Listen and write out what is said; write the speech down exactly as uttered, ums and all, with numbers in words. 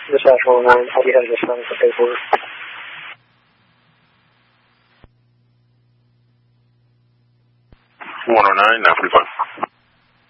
Dispatch one oh nine, how do you have this number for paperwork? one oh nine, nine forty-five.